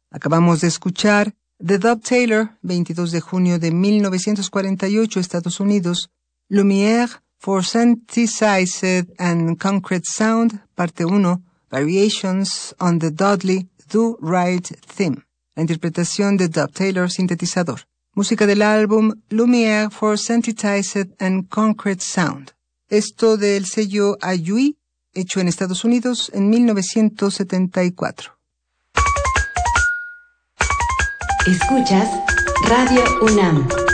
Acabamos de escuchar The Dubtailor, 22 de junio de 1948, Estados Unidos, Lumière for Synthesized and Concrete Sound, parte 1, Variations on the Dudley Do-Right Theme. La interpretación de Dubtailor sintetizador. Música del álbum Lumière for Synthesized and Concrete Sound. Esto del sello Ayui, hecho en Estados Unidos en 1974. Escuchas Radio UNAM.